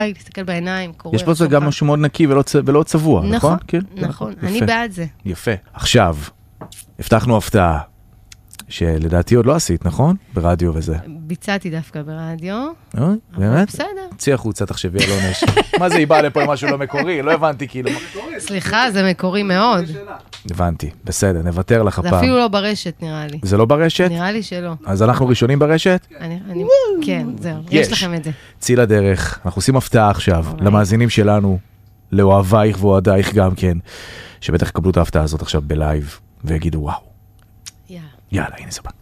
להסתכל בעיניים, קורא. יש פה זה גם משהו מאוד נקי ולא צבוע, נכון? נכון, אני בעד זה. יפה. עכשיו, הבטחנו הפתעה, שלדעתי עוד לא עשית, נכון? ברדיו וזה. ביצעתי דווקא ברדיו. באמת? בסדר. צי החוצה, תחשבי, אלון אש. מה זה, היא באה לפה עם משהו לא מקורי? לא הבנתי, כאילו. סליחה, זה מקורי מאוד. הבנתי, בסדר, נוותר לך הפעם. זה אפילו לא ברשת, נראה לי. זה לא ברשת? נראה לי שלא. אז אנחנו ראשונים ברשת? כן, זהו. יש לכם את זה. צי לדרך. אנחנו עושים הפתעה עכשיו, למאזינים שלנו, לאוהבייך ואוהדייך גם כן, שבטח יקבלו את ההפתעה הזאת עכשיו בלייב, ויגידו וואו. יאללה, הנה זה בא.